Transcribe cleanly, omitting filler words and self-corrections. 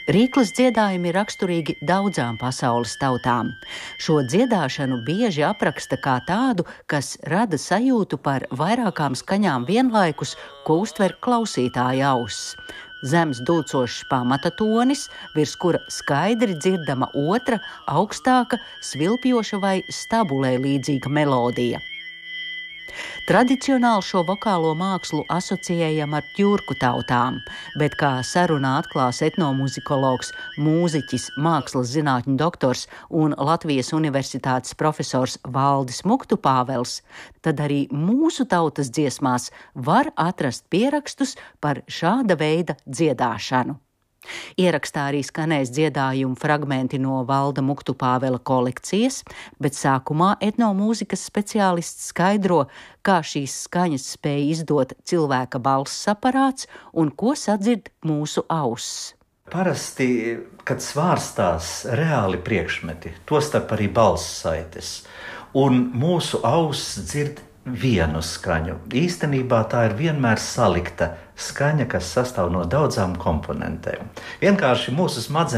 Rīklas dziedājumi ir raksturīgi daudzām pasaules tautām. Šo dziedāšanu bieži apraksta kā tādu, kas rada sajūtu par vairākām skaņām vienlaikus, ko uztver klausītāja auss. Zems dulcošs pamata tonis, virs kura skaidri dzirdama otra, augstāka, svilpjoša vai stabulē līdzīga melodija. Tradicionāli šo vokālo mākslu asociējam ar tjurku tautām, bet, kā sarunā atklās etnomuzikologs, mūziķis, mākslas zinātņu doktors un Latvijas Universitātes profesors Valdis Muktupāvels, tad arī mūsu tautas dziesmās var atrast pierakstus par šāda veida dziedāšanu. Ierakstā arī skanēs dziedājumu fragmenti no Valda Muktupāvela kolekcijas, bet sākumā etnomūzikas speciālists skaidro, kā šīs skaņas spēj izdot cilvēka balss aparāts un ko sadzird mūsu auss. Parasti, kad svārstās reāli priekšmeti, tostarp arī balssaites, un mūsu auss dzird vienu skaņu. Īstenībā tā ir vienmēr salikta skaņa, kas sastāv no daudzām komponentēm. Vienkārši mūsu smadzenes